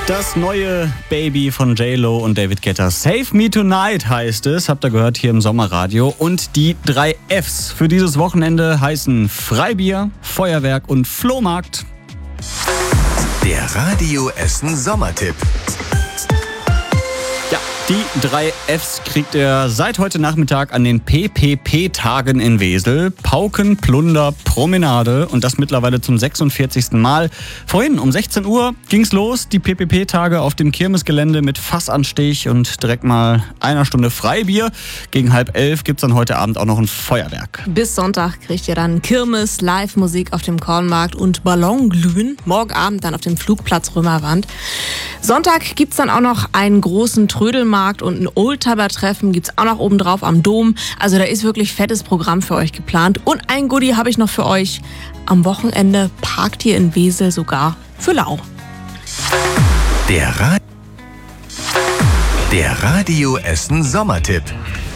Das neue Baby von J-Lo und David Guetta. Save Me Tonight heißt es, habt ihr gehört hier im Sommerradio. Und die 3 Fs für dieses Wochenende heißen Freibier, Feuerwerk und Flohmarkt. Der Radio Essen Sommertipp. Ja, die 3 Fs kriegt ihr seit heute Nachmittag an den PPP-Tagen in Wesel. Pauken, Plunder, Promenade und das mittlerweile zum 46. Mal. Vorhin um 16 Uhr ging's los, die PPP-Tage auf dem Kirmesgelände mit Fassanstich und direkt mal einer Stunde Freibier. Gegen 10:30 gibt's dann heute Abend auch noch ein Feuerwerk. Bis Sonntag kriegt ihr dann Kirmes, Live-Musik auf dem Kornmarkt und Ballonglühen. Morgen Abend dann auf dem Flugplatz Römerwand. Sonntag gibt's dann auch noch einen großen Trödelmarkt und ein Oldtimer-Treffen gibt's auch noch oben drauf am Dom. Also da ist wirklich fettes Programm für euch geplant. Und ein Goodie habe ich noch für euch. Am Wochenende parkt ihr in Wesel sogar für lau. Der Radio Essen Sommertipp.